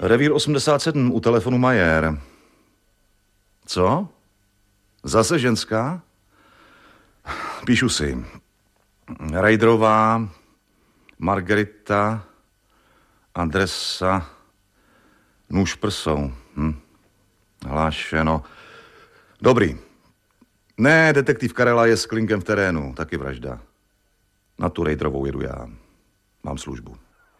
Revír 87 u telefonu Majer. Co? Zase ženská? Píšu si. Rejderová, Margarita, adresa, nůž prsou. Hlášeno. Dobrý. Ne, detektiv Karela je s klinkem v terénu, taky vražda. Na tu Rejderovou jedu já. Mám službu.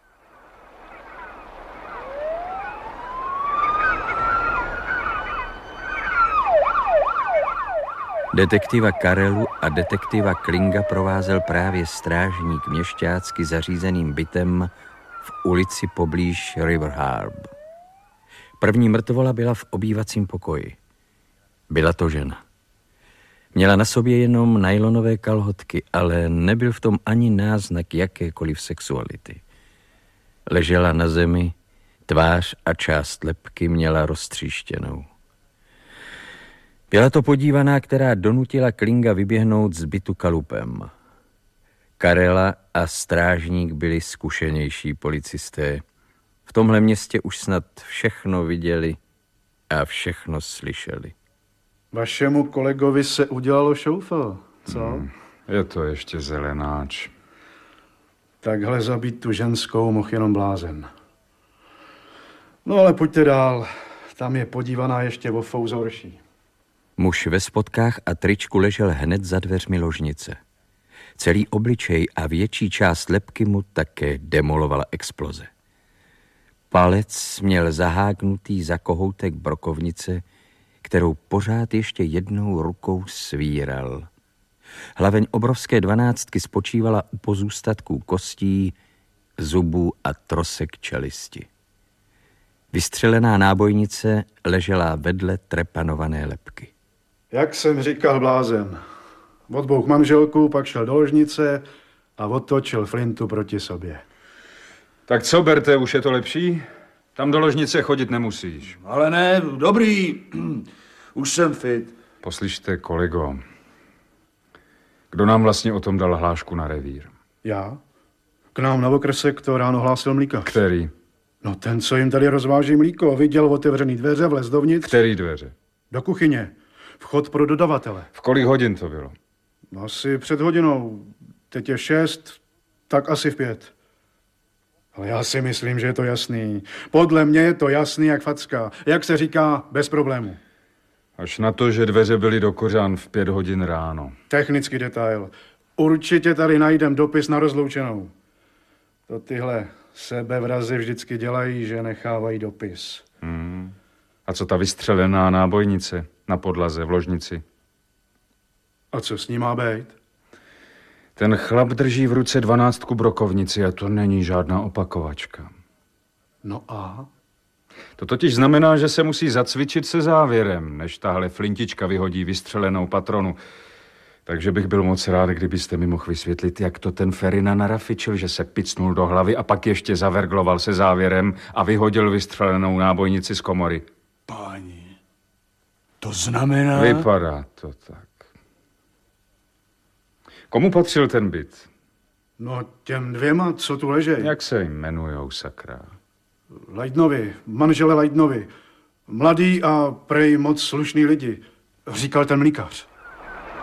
Detektiva Karelu a detektiva Klinga provázel právě strážník měšťácky zařízeným bytem v ulici poblíž River Harb. První mrtvola byla v obývacím pokoji. Byla to žena. Měla na sobě jenom nylonové kalhotky, ale nebyl v tom ani náznak jakékoliv sexuality. Ležela na zemi, tvář a část lebky měla roztříštěnou. Byla to podívaná, která donutila Klinga vyběhnout z bytu kalupem. Karela a strážník byli zkušenější policisté. V tomhle městě už snad všechno viděli a všechno slyšeli. Vašemu kolegovi se udělalo šoufel, co? Je to ještě zelenáč. Takhle zabít tu ženskou mohl jenom blázen. No ale pojďte dál. Tam je podívaná ještě o fous horší. Muž ve spodkách a tričku ležel hned za dveřmi ložnice. Celý obličej a větší část lebky mu také demolovala exploze. Palec měl zaháknutý za kohoutek brokovnice, kterou pořád ještě jednou rukou svíral. Hlaveň obrovské 12 spočívala u pozůstatků kostí, zubů a trosek čelisti. Vystřelená nábojnice ležela vedle trepanované lebky. Jak jsem říkal, blázen. Odbouch manželku, pak šel do ložnice a otočil flintu proti sobě. Tak co, Berte, už je to lepší? Tam do ložnice chodit nemusíš. Ale ne, dobrý. Už jsem fit. Poslyšte, kolego. Kdo nám vlastně o tom dal hlášku na revír? Já? K nám na okrsek to ráno hlásil mlýkař. Který? No ten, co jim tady rozváží mlíko. Viděl otevřený dveře, vlez dovnitř. Který dveře? Do kuchyně. Vchod pro dodavatele. V kolik hodin to bylo? Asi před hodinou. Teď je 6, tak asi v 5. Ale já si myslím, že je to jasný. Podle mě je to jasný jak facka. Jak se říká, bez problému. Až na to, že dveře byly do kořán v 5 hodin ráno. Technický detail. Určitě tady najdem dopis na rozloučenou. To tyhle sebevrazy vždycky dělají, že nechávají dopis. A co ta vystřelená nábojnice na podlaze v ložnici? A co s ní má být? Ten chlap drží v ruce 12 brokovnici a to není žádná opakovačka. No a? To totiž znamená, že se musí zacvičit se závěrem, než tahle flintička vyhodí vystřelenou patronu. Takže bych byl moc rád, kdybyste mi mohl vysvětlit, jak to ten Ferina narafičil, že se picnul do hlavy a pak ještě zavergloval se závěrem a vyhodil vystřelenou nábojnici z komory. Páni, to znamená... Vypadá to tak. Komu patřil ten byt? No těm dvěma, co tu ležejí. Jak se jmenujou, sakra? Lejdnovi, manžele Lejdnovi. Mladý a prej moc slušný lidi, říkal ten mlýkař.